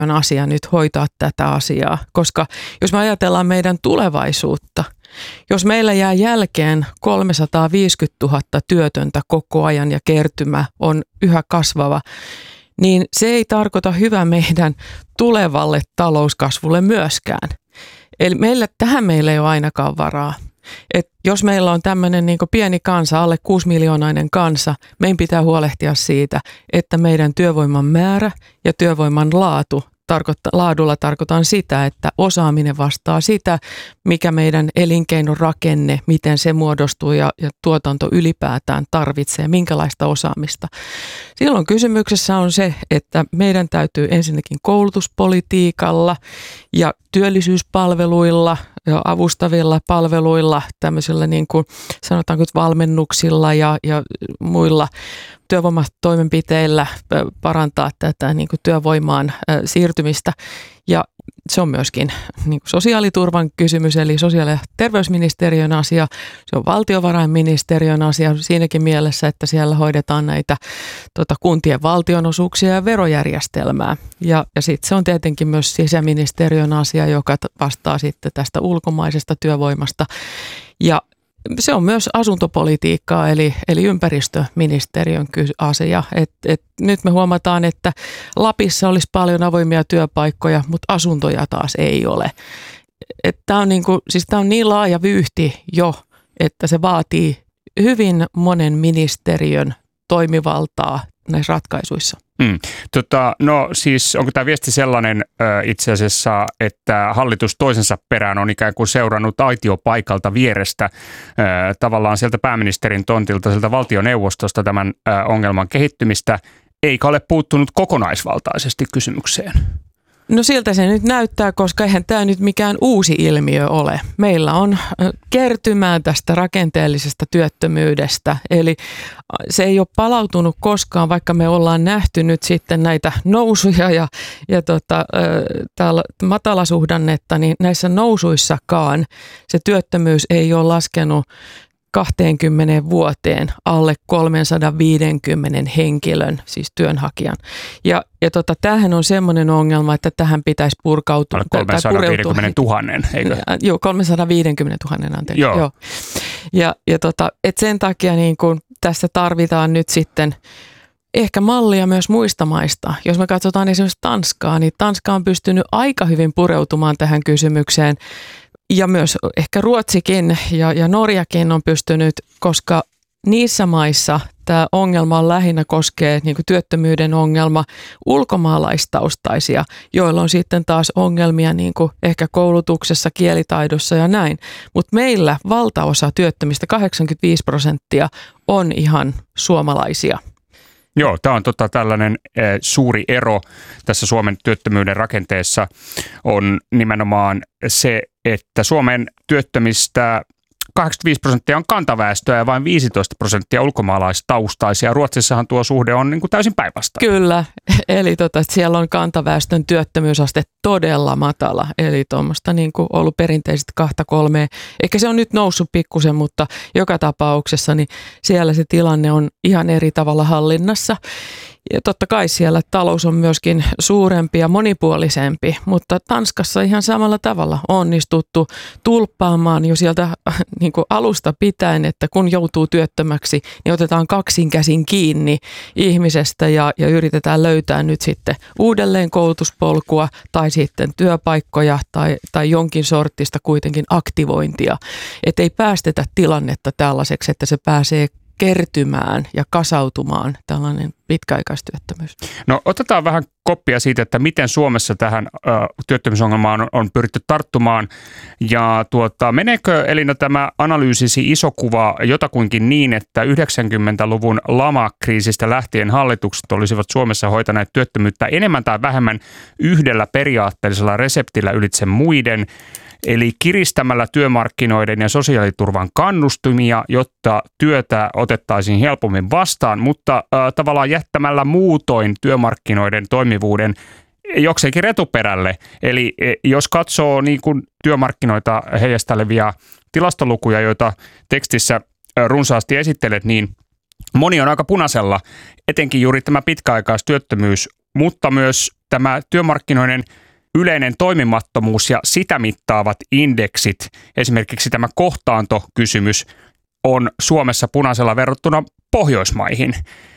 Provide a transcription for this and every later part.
asia nyt hoitaa tätä asiaa, koska jos me ajatellaan meidän tulevaisuutta, jos meillä jää jälkeen 350 000 työtöntä koko ajan ja kertymä on yhä kasvava, niin se ei tarkoita hyvää meidän tulevalle talouskasvulle myöskään. Eli tähän meillä ei ole ainakaan varaa. Et jos meillä on tämmöinen niin kuin pieni kansa, alle 6-miljoonainen kansa, meidän pitää huolehtia siitä, että meidän työvoiman määrä ja työvoiman laadulla tarkoitan sitä, että osaaminen vastaa sitä, mikä meidän elinkeinon rakenne, miten se muodostuu ja tuotanto ylipäätään tarvitsee, minkälaista osaamista. Silloin kysymyksessä on se, että meidän täytyy ensinnäkin koulutuspolitiikalla ja työllisyyspalveluilla ja avustavilla palveluilla, tämmöisillä niin kuin sanotaanko valmennuksilla ja muilla työvoimatoimenpiteillä parantaa tätä niin kuin työvoimaan siirtymistä. Ja se on myöskin niin kuin sosiaaliturvan kysymys, eli sosiaali- ja terveysministeriön asia, se on valtiovarainministeriön asia siinäkin mielessä, että siellä hoidetaan näitä kuntien valtionosuuksia ja verojärjestelmää. Ja sitten se on tietenkin myös sisäministeriön asia, joka vastaa sitten tästä ulkomaisesta työvoimasta. Ja se on myös asuntopolitiikkaa, eli ympäristöministeriön asia. Et nyt me huomataan, että Lapissa olisi paljon avoimia työpaikkoja, mutta asuntoja taas ei ole. Tämä on niin laaja vyyhti jo, että se vaatii hyvin monen ministeriön toimivaltaa näissä ratkaisuissa. No siis onko tämä viesti sellainen itse asiassa, että hallitus toisensa perään on ikään kuin seurannut aitiopaikalta vierestä tavallaan sieltä pääministerin tontilta, sieltä valtioneuvostosta tämän ongelman kehittymistä, eikä ole puuttunut kokonaisvaltaisesti kysymykseen? No siltä se nyt näyttää, koska eihän tämä nyt mikään uusi ilmiö ole. Meillä on kertymää tästä rakenteellisesta työttömyydestä, eli se ei ole palautunut koskaan, vaikka me ollaan nähty nyt sitten näitä nousuja ja matalasuhdannetta, niin näissä nousuissakaan se työttömyys ei ole laskenut 20 vuoteen alle 350 henkilön, siis työnhakijan. Ja tämähän on semmoinen ongelma, että tähän pitäisi purkautua. 350 000, eikö? Joo, 350 000, anteeksi. Joo. Ja et sen takia niin kun tässä tarvitaan nyt sitten ehkä mallia myös muista maista. Jos me katsotaan esimerkiksi Tanskaa, niin Tanska on pystynyt aika hyvin pureutumaan tähän kysymykseen. Ja myös ehkä Ruotsikin ja Norjakin on pystynyt, koska niissä maissa tämä ongelma lähinnä koskee niin kuin työttömyyden ongelma ulkomaalaistaustaisia, joilla on sitten taas ongelmia niin kuin ehkä koulutuksessa, kielitaidossa ja näin. Mutta meillä valtaosa työttömistä, 85%, on ihan suomalaisia. Joo, tämä on tällainen suuri ero tässä Suomen työttömyyden rakenteessa on nimenomaan se, että Suomen työttömistä 85% on kantaväestöä ja vain 15% ulkomaalaistaustaisia. Ruotsissahan tuo suhde on niin kuin täysin päinvastainen. Kyllä, eli siellä on kantaväestön työttömyysaste todella matala, eli tuommoista niin kuin ollut perinteisesti 2-3. Ehkä se on nyt noussut pikkusen, mutta joka tapauksessa niin siellä se tilanne on ihan eri tavalla hallinnassa. Ja totta kai siellä talous on myöskin suurempi ja monipuolisempi, mutta Tanskassa ihan samalla tavalla onnistuttu tulppaamaan jo sieltä niin kuin alusta pitäen, että kun joutuu työttömäksi, niin otetaan kaksin käsin kiinni ihmisestä ja yritetään löytää nyt sitten uudelleen koulutuspolkua tai sitten työpaikkoja tai jonkin sortista kuitenkin aktivointia. Että ei päästetä tilannetta tällaiseksi, että se pääsee kertymään ja kasautumaan tällainen pitkäaikaistyöttömyys. No otetaan vähän koppia siitä, että miten Suomessa tähän työttömyysongelmaan on pyritty tarttumaan ja meneekö Elina tämä analyysisi iso kuva jotakuinkin niin, että 90-luvun lamakriisistä lähtien hallitukset olisivat Suomessa hoitaneet työttömyyttä enemmän tai vähemmän yhdellä periaatteellisella reseptillä ylitse muiden, eli kiristämällä työmarkkinoiden ja sosiaaliturvan kannustimia, jotta työtä otettaisiin helpommin vastaan, mutta tavallaan jättämällä muutoin työmarkkinoiden toimivuuden jokseenkin retuperälle. Eli jos katsoo niin kuin työmarkkinoita heijastelevia tilastolukuja, joita tekstissä runsaasti esittelet, niin moni on aika punaisella, etenkin juuri tämä pitkäaikaistyöttömyys, mutta myös tämä työmarkkinoiden yleinen toimimattomuus ja sitä mittaavat indeksit, esimerkiksi tämä kohtaantokysymys, on Suomessa punaisella verrattuna Pohjoismaihin.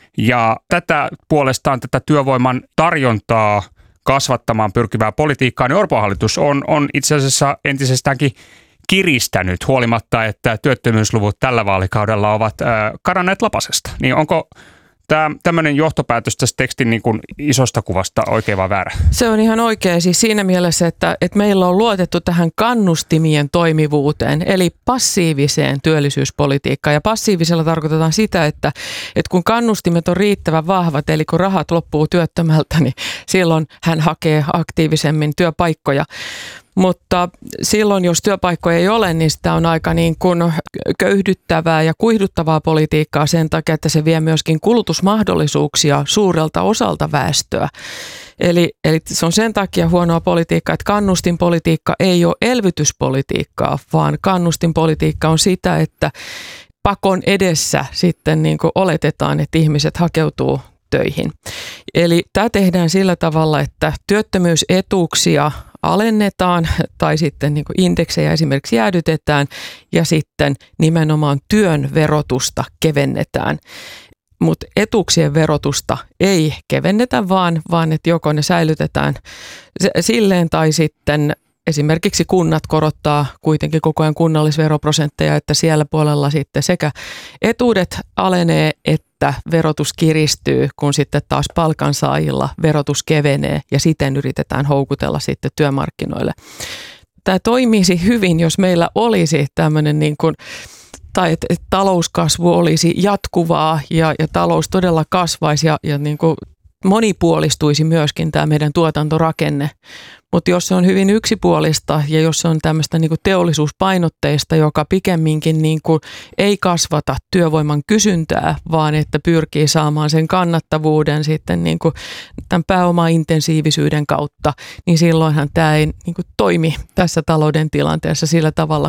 Ja tätä puolestaan tätä työvoiman tarjontaa kasvattamaan pyrkivää politiikkaa, niin Orpon hallitus on itse asiassa entisestäänkin kiristänyt huolimatta, että työttömyysluvut tällä vaalikaudella ovat karanneet lapasesta. Niin onko tämmöinen johtopäätös tästä tekstin niin kuin isosta kuvasta oikein vai väärä? Se on ihan oikein siis siinä mielessä, että meillä on luotettu tähän kannustimien toimivuuteen, eli passiiviseen työllisyyspolitiikkaan. Ja passiivisella tarkoitetaan sitä, että kun kannustimet on riittävän vahvat, eli kun rahat loppuu työttömältä, niin silloin hän hakee aktiivisemmin työpaikkoja. Mutta silloin, jos työpaikkoja ei ole, niin sitä on aika niin kuin köyhdyttävää ja kuihduttavaa politiikkaa sen takia, että se vie myöskin kulutusmahdollisuuksia suurelta osalta väestöä. Eli se on sen takia huonoa politiikkaa, että kannustinpolitiikka ei ole elvytyspolitiikkaa, vaan kannustinpolitiikka on sitä, että pakon edessä sitten niin kuin oletetaan, että ihmiset hakeutuu töihin. Eli tämä tehdään sillä tavalla, että työttömyysetuuksia alennetaan tai sitten niin kuin indeksejä esimerkiksi jäädytetään ja sitten nimenomaan työn verotusta kevennetään. Mutta etuuksien verotusta ei kevennetä, vaan että joko ne säilytetään silleen tai sitten esimerkiksi kunnat korottaa kuitenkin koko ajan kunnallisveroprosentteja, että siellä puolella sitten sekä etuudet alenee että verotus kiristyy, kun sitten taas palkansaajilla verotus kevenee ja siten yritetään houkutella sitten työmarkkinoille. Tämä toimisi hyvin, jos meillä olisi tämmöinen niin kuin tai että talouskasvu olisi jatkuvaa ja talous todella kasvaisi ja niin kuin monipuolistuisi myöskin tämä meidän tuotantorakenne. Mutta jos se on hyvin yksipuolista ja jos se on tämmöistä niin kuin teollisuuspainotteista, joka pikemminkin niin kuin ei kasvata työvoiman kysyntää, vaan että pyrkii saamaan sen kannattavuuden sitten niin kuin tämän pääomaintensiivisyyden kautta, niin silloinhan tämä ei niin kuin toimi tässä talouden tilanteessa sillä tavalla,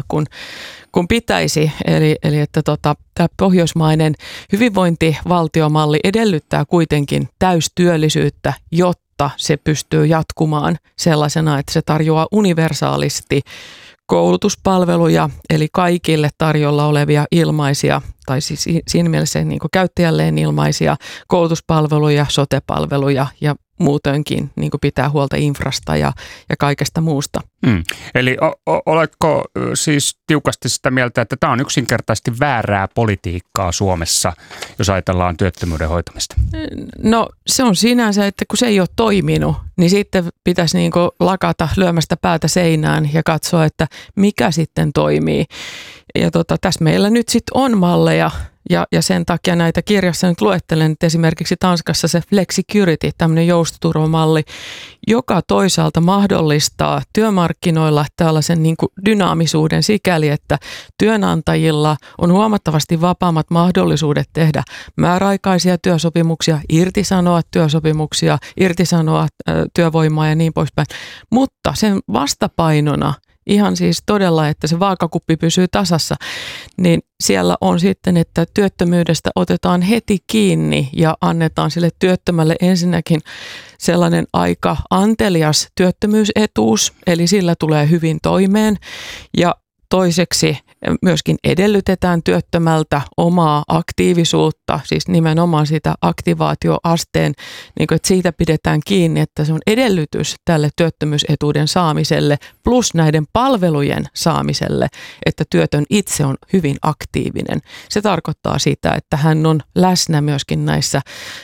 kun pitäisi. Eli että tämä pohjoismainen hyvinvointivaltiomalli edellyttää kuitenkin täystyöllisyyttä, jotta se pystyy jatkumaan sellaisena, että se tarjoaa universaalisti koulutuspalveluja, eli kaikille tarjolla olevia ilmaisia, tai siis siinä mielessä niin kuin käyttäjälleen ilmaisia koulutuspalveluja, sote-palveluja ja muutenkin niin kuin pitää huolta infrasta ja kaikesta muusta. Eli oletko siis tiukasti sitä mieltä, että tämä on yksinkertaisesti väärää politiikkaa Suomessa, jos ajatellaan työttömyyden hoitamista? No se on sinänsä, että kun se ei ole toiminut, niin sitten pitäisi niin kuin lakata lyömästä päätä seinään ja katsoa, että mikä sitten toimii. Ja tässä meillä nyt sitten on malleja. Ja sen takia näitä kirjassa nyt luettelen, että esimerkiksi Tanskassa se flexicurity, tämmöinen joustoturvamalli, joka toisaalta mahdollistaa työmarkkinoilla tällaisen niin kuin dynaamisuuden sikäli, että työnantajilla on huomattavasti vapaammat mahdollisuudet tehdä määräaikaisia työsopimuksia, irtisanoa työsopimuksia, irtisanoa työvoimaa ja niin poispäin. Mutta sen vastapainona ihan siis todella, että se vaakakuppi pysyy tasassa, niin siellä on sitten, että työttömyydestä otetaan heti kiinni ja annetaan sille työttömälle ensinnäkin sellainen aika antelias työttömyysetuus, eli sillä tulee hyvin toimeen ja toiseksi myöskin edellytetään työttömältä omaa aktiivisuutta, siis nimenomaan sitä aktivaatioasteen, niin kuin, että siitä pidetään kiinni, että se on edellytys tälle työttömyysetuuden saamiselle plus näiden palvelujen saamiselle, että työtön itse on hyvin aktiivinen. Se tarkoittaa sitä, että hän on läsnä myöskin näissä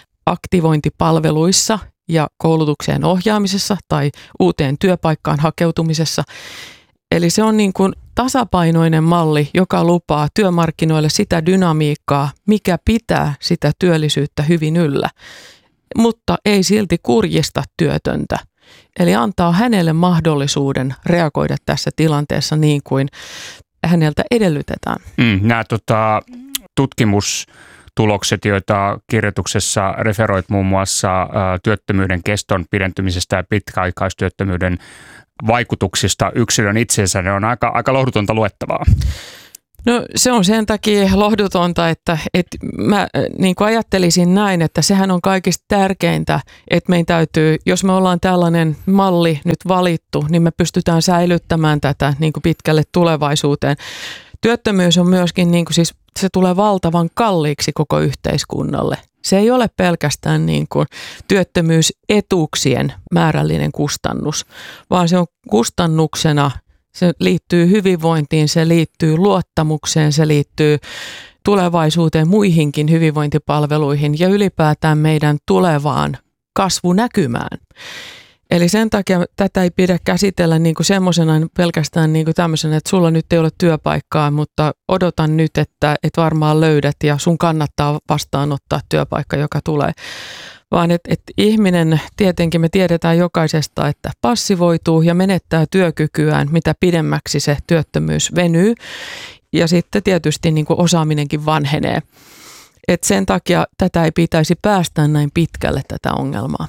aktivointipalveluissa ja koulutukseen ohjaamisessa tai uuteen työpaikkaan hakeutumisessa. Eli se on niin kuin tasapainoinen malli, joka lupaa työmarkkinoille sitä dynamiikkaa, mikä pitää sitä työllisyyttä hyvin yllä, mutta ei silti kurjista työtöntä. Eli antaa hänelle mahdollisuuden reagoida tässä tilanteessa niin kuin häneltä edellytetään. Nämä tutkimustulokset, joita kirjoituksessa referoit muun muassa työttömyyden keston pidentymisestä ja pitkäaikaistyöttömyyden vaikutuksista yksilön itseensä, ne on aika lohdutonta luettavaa. No se on sen takia lohdutonta, että mä niin kuin ajattelisin näin, että sehän on kaikista tärkeintä, että meidän täytyy, jos me ollaan tällainen malli nyt valittu, niin me pystytään säilyttämään tätä niin kuin pitkälle tulevaisuuteen. Työttömyys on myöskin, niin kuin siis se tulee valtavan kalliiksi koko yhteiskunnalle. Se ei ole pelkästään niin kuin työttömyysetuuksien määrällinen kustannus, vaan se on kustannuksena. Se liittyy hyvinvointiin, se liittyy luottamukseen, se liittyy tulevaisuuteen, muihinkin hyvinvointipalveluihin ja ylipäätään meidän tulevaan kasvunäkymään. Eli sen takia tätä ei pidä käsitellä niin kuin semmoisena pelkästään niin kuin tämmöisenä, että sulla nyt ei ole työpaikkaa, mutta odotan nyt, että varmaan löydät ja sun kannattaa vastaanottaa työpaikka, joka tulee. Vaan että ihminen, tietenkin me tiedetään jokaisesta, että passivoituu ja menettää työkykyään, mitä pidemmäksi se työttömyys venyy. Ja sitten tietysti niin kuin osaaminenkin vanhenee. Et sen takia tätä ei pitäisi päästä näin pitkälle tätä ongelmaa.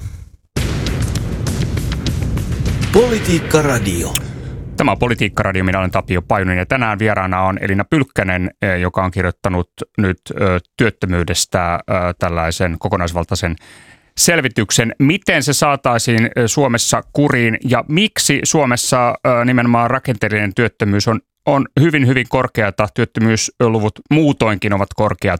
Politiikka Radio. Tämä on Politiikka Radio, minä olen Tapio Pajunen ja tänään vieraana on Elina Pylkkänen, joka on kirjoittanut nyt työttömyydestä tällaisen kokonaisvaltaisen selvityksen, miten se saataisiin Suomessa kuriin ja miksi Suomessa nimenomaan rakenteellinen työttömyys on hyvin, hyvin korkeata. Työttömyysluvut muutoinkin ovat korkeat.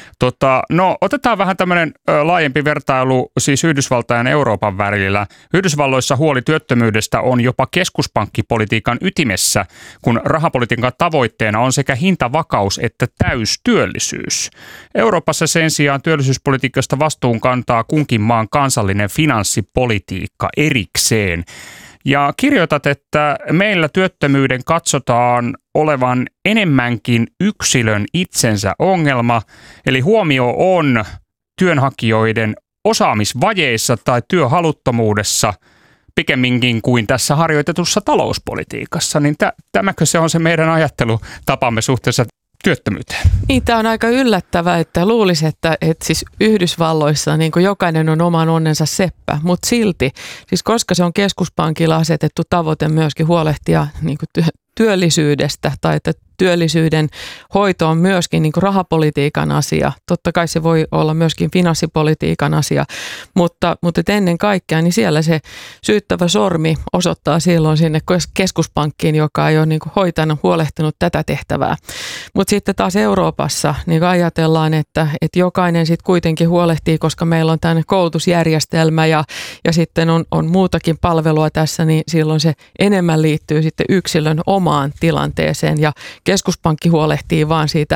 Otetaan vähän tämmöinen laajempi vertailu siis Yhdysvaltain ja Euroopan välillä. Yhdysvalloissa huoli työttömyydestä on jopa keskuspankkipolitiikan ytimessä, kun rahapolitiikan tavoitteena on sekä hintavakaus että täystyöllisyys. Euroopassa sen sijaan työllisyyspolitiikasta vastuun kantaa kunkin maan kansallinen finanssipolitiikka erikseen. Ja kirjoitat, että meillä työttömyyden katsotaan olevan enemmänkin yksilön itsensä ongelma, eli huomio on työnhakijoiden osaamisvajeissa tai työhaluttomuudessa pikemminkin kuin tässä harjoitetussa talouspolitiikassa. Niin tämäkö se on se meidän ajattelutapamme suhteessa työttömyyteen? Niin, tämä on aika yllättävää, että luulisi, että siis Yhdysvalloissa niin kuin jokainen on oman onnensa seppä, mutta silti, siis koska se on keskuspankilla asetettu tavoite myöskin huolehtia niin kuin työllisyydestä tai että työllisyyden hoito on myöskin niin kuin rahapolitiikan asia. Totta kai se voi olla myöskin finanssipolitiikan asia, mutta ennen kaikkea niin siellä se syyttävä sormi osoittaa silloin sinne keskuspankkiin, joka ei ole niin kuin huolehtinut tätä tehtävää. Mutta sitten taas Euroopassa niin ajatellaan, että jokainen sitten kuitenkin huolehtii, koska meillä on tänne koulutusjärjestelmä ja sitten on muutakin palvelua tässä, niin silloin se enemmän liittyy sitten yksilön omaan tilanteeseen ja keskuspankki huolehtii vaan siitä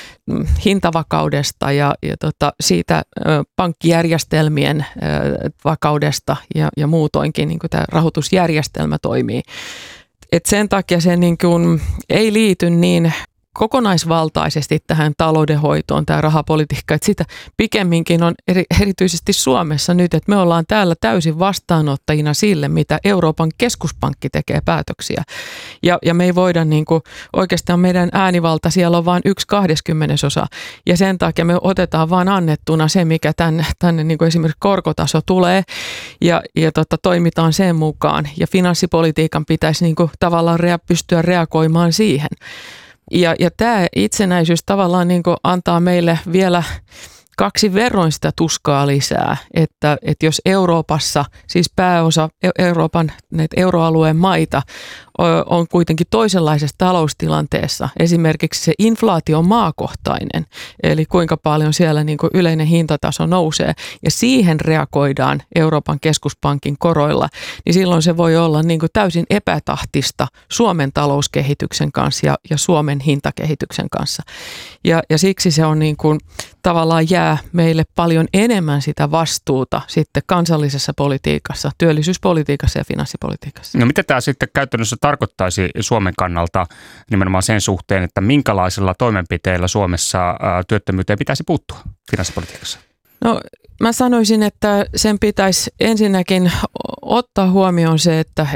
hintavakaudesta ja siitä pankkijärjestelmien vakaudesta ja muutoinkin niin kuin tämä rahoitusjärjestelmä toimii. Et sen takia se niin kuin ei liity niin kokonaisvaltaisesti tähän taloudenhoitoon, tämä rahapolitiikka, että sitä pikemminkin on erityisesti Suomessa nyt, että me ollaan täällä täysin vastaanottajina sille, mitä Euroopan keskuspankki tekee päätöksiä. Ja me ei voida niin kuin, oikeastaan meidän äänivalta siellä on vain 1/20 ja sen takia me otetaan vaan annettuna se, mikä tänne niin kuin esimerkiksi korkotaso tulee ja toimitaan sen mukaan ja finanssipolitiikan pitäisi niin kuin, tavallaan pystyä reagoimaan siihen. Ja tämä itsenäisyys tavallaan niin kuin antaa meille vielä 2 verroin sitä tuskaa lisää, että jos Euroopassa, siis pääosa Euroopan euroalueen maita on kuitenkin toisenlaisessa taloustilanteessa. Esimerkiksi se inflaatio on maakohtainen, eli kuinka paljon siellä niin kuin yleinen hintataso nousee ja siihen reagoidaan Euroopan keskuspankin koroilla, niin silloin se voi olla niin kuin täysin epätahtista Suomen talouskehityksen kanssa ja Suomen hintakehityksen kanssa. Ja siksi se on niin kuin tavallaan jää meille paljon enemmän sitä vastuuta sitten kansallisessa politiikassa, työllisyyspolitiikassa ja finanssipolitiikassa. No mitä tämä sitten käytännössä tarkoittaisi Suomen kannalta nimenomaan sen suhteen, että minkälaisilla toimenpiteillä Suomessa työttömyyteen pitäisi puuttua finanssipolitiikassa? No mä sanoisin, että sen pitäisi ensinnäkin ottaa huomioon se, että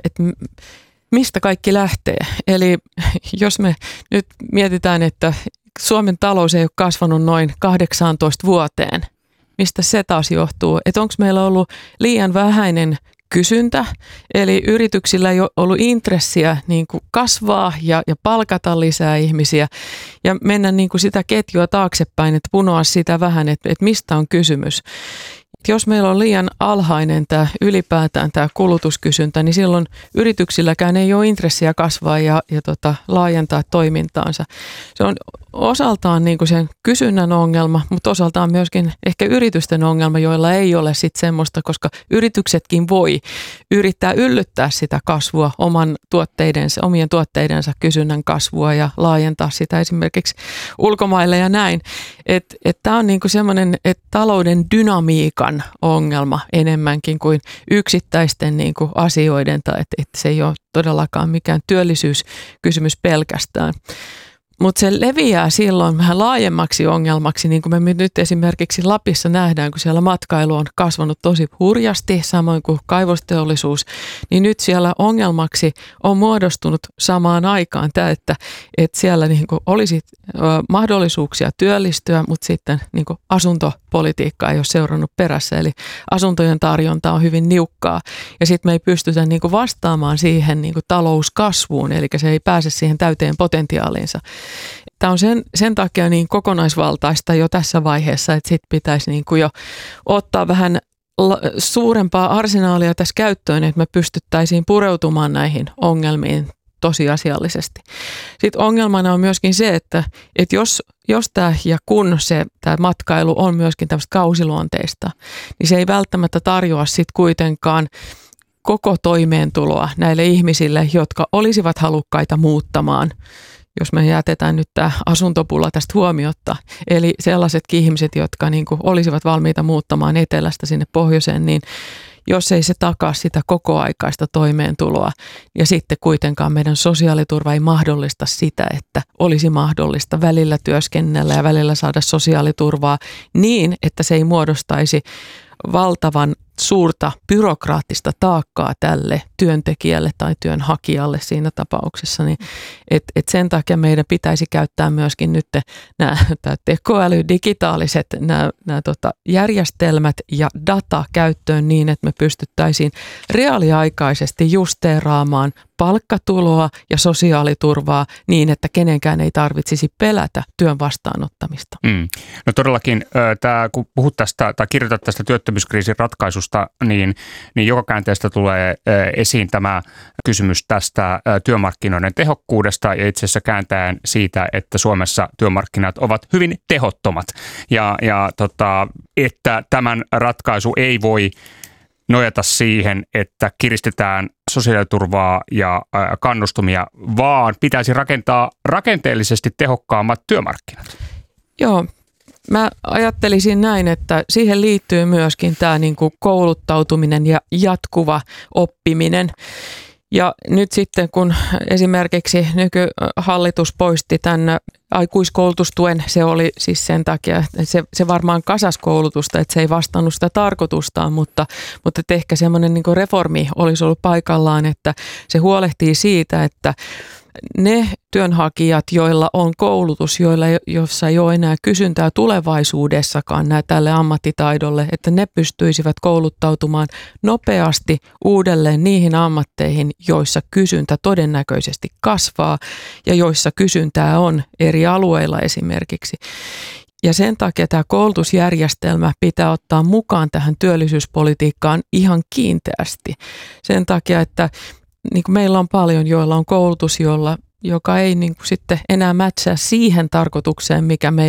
mistä kaikki lähtee. Eli jos me nyt mietitään, että Suomen talous ei ole kasvanut noin 18 vuoteen, mistä se taas johtuu? Että onko meillä ollut liian vähäinen kysyntä, eli yrityksillä ei ole ollut intressiä niin kuin kasvaa ja palkata lisää ihmisiä ja mennä niin kuin sitä ketjua taaksepäin, että punoa sitä vähän, että mistä on kysymys. Jos meillä on liian alhainen ylipäätään tämä kulutuskysyntä, niin silloin yrityksilläkään ei ole intressiä kasvaa ja laajentaa toimintaansa. Se on osaltaan niin kuin sen kysynnän ongelma, mutta osaltaan myöskin ehkä yritysten ongelma, joilla ei ole sitten semmoista, koska yrityksetkin voi yrittää yllyttää sitä kasvua omien tuotteidensa kysynnän kasvua ja laajentaa sitä esimerkiksi ulkomaille ja näin. Tämä on niin kuin semmoinen talouden dynamiikan ongelma enemmänkin kuin yksittäisten niin kuin asioiden, tai että se ei ole todellakaan mikään työllisyyskysymys pelkästään. Mutta se leviää silloin vähän laajemmaksi ongelmaksi, niin kuin me nyt esimerkiksi Lapissa nähdään, kun siellä matkailu on kasvanut tosi hurjasti, samoin kuin kaivosteollisuus, niin nyt siellä ongelmaksi on muodostunut samaan aikaan tämä, että siellä niin kuin olisi mahdollisuuksia työllistyä, mutta sitten niin kuin asuntopolitiikka ei ole seurannut perässä, eli asuntojen tarjonta on hyvin niukkaa, ja sitten me ei pystytä niin kuin vastaamaan siihen niin kuin talouskasvuun, eli se ei pääse siihen täyteen potentiaaliinsa. Tämä on sen takia niin kokonaisvaltaista jo tässä vaiheessa, että sit pitäisi niin kuin jo ottaa vähän suurempaa arsenaalia tässä käyttöön, että me pystyttäisiin pureutumaan näihin ongelmiin tosiasiallisesti. Sitten ongelmana on myöskin se, että jos tämä ja kun tämä matkailu on myöskin tämmöistä kausiluonteista, niin se ei välttämättä tarjoa sitten kuitenkaan koko toimeentuloa näille ihmisille, jotka olisivat halukkaita muuttamaan, jos me jätetään nyt tämä asuntopula tästä huomiotta. Eli sellaisetkin ihmiset, jotka niin kuin olisivat valmiita muuttamaan etelästä sinne pohjoiseen, niin jos ei se takaa sitä kokoaikaista toimeentuloa ja sitten kuitenkaan meidän sosiaaliturva ei mahdollista sitä, että olisi mahdollista välillä työskennellä ja välillä saada sosiaaliturvaa niin, että se ei muodostaisi valtavan suurta byrokraattista taakkaa tälle työntekijälle tai työnhakijalle siinä tapauksessa, niin sen takia meidän pitäisi käyttää myöskin nyt nämä tekoäly, digitaaliset nämä järjestelmät ja data käyttöön niin, että me pystyttäisiin reaaliaikaisesti justeeraamaan palkkatuloa ja sosiaaliturvaa niin, että kenenkään ei tarvitsisi pelätä työn vastaanottamista. No todellakin, kun puhut tästä tai kirjoitat tästä työttömyyskriisin ratkaisusta, niin joka käänteestä tulee esiin tämä kysymys tästä työmarkkinoiden tehokkuudesta ja itse asiassa kääntäen siitä, että Suomessa työmarkkinat ovat hyvin tehottomat ja että tämän ratkaisu ei voi nojata siihen, että kiristetään sosiaaliturvaa ja kannustumia, vaan pitäisi rakentaa rakenteellisesti tehokkaammat työmarkkinat. Joo, mä ajattelisin näin, että siihen liittyy myöskin tämä niin kuin kouluttautuminen ja jatkuva oppiminen. Ja nyt sitten kun esimerkiksi nykyhallitus poisti tämän aikuiskoulutustuen, se oli siis sen takia, että se varmaan kasasi koulutusta, että se ei vastannut sitä tarkoitustaan, mutta ehkä semmoinen niin kuin reformi olisi ollut paikallaan, että se huolehtii siitä, että ne työnhakijat, joilla on koulutus, jossa ei ole enää kysyntää tulevaisuudessakaan tälle ammattitaidolle, että ne pystyisivät kouluttautumaan nopeasti uudelleen niihin ammatteihin, joissa kysyntä todennäköisesti kasvaa ja joissa kysyntää on eri alueilla esimerkiksi. Ja sen takia tämä koulutusjärjestelmä pitää ottaa mukaan tähän työllisyyspolitiikkaan ihan kiinteästi. Sen takia, että niin kuin meillä on paljon, joilla on koulutus, joka ei niin kuin sitten enää mätsää siihen tarkoitukseen,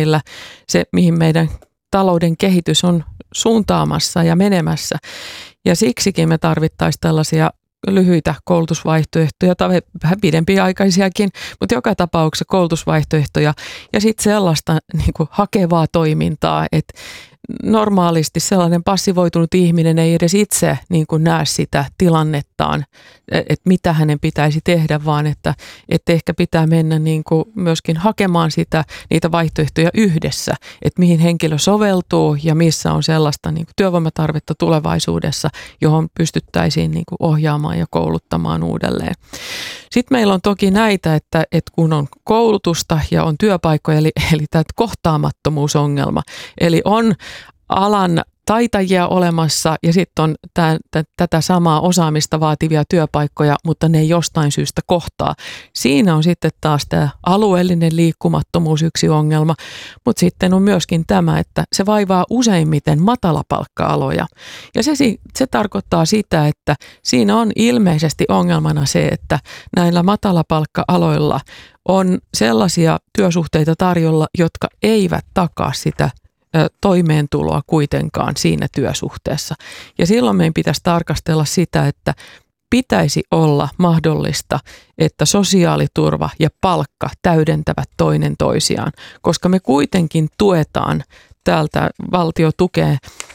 mihin meidän talouden kehitys on suuntaamassa ja menemässä. Ja siksikin me tarvittaisiin tällaisia lyhyitä koulutusvaihtoehtoja tai vähän pidempiaikaisiakin, mutta joka tapauksessa koulutusvaihtoehtoja ja sitten sellaista niin kuin hakevaa toimintaa, että normaalisti sellainen passivoitunut ihminen ei edes itse niin kuin näe sitä tilannettaan, että mitä hänen pitäisi tehdä, vaan että ehkä pitää mennä niin kuin myöskin hakemaan niitä vaihtoehtoja yhdessä, että mihin henkilö soveltuu ja missä on sellaista niin kuin työvoimatarvetta tulevaisuudessa, johon pystyttäisiin niin kuin ohjaamaan ja kouluttamaan uudelleen. Sitten meillä on toki näitä, että kun on koulutusta ja on työpaikkoja, eli tämä kohtaamattomuusongelma, eli on alan taitajia olemassa ja sitten on tätä samaa osaamista vaativia työpaikkoja, mutta ne ei jostain syystä kohtaa. Siinä on sitten taas tämä alueellinen liikkumattomuus yksi ongelma, mutta sitten on myöskin tämä, että se vaivaa useimmiten matalapalkka-aloja. Ja se tarkoittaa sitä, että siinä on ilmeisesti ongelmana se, että näillä matalapalkka-aloilla on sellaisia työsuhteita tarjolla, jotka eivät takaa sitä toimeentuloa kuitenkaan siinä työsuhteessa. Ja silloin meidän pitäisi tarkastella sitä, että pitäisi olla mahdollista, että sosiaaliturva ja palkka täydentävät toinen toisiaan, koska me kuitenkin tuetaan täältä, valtio tukee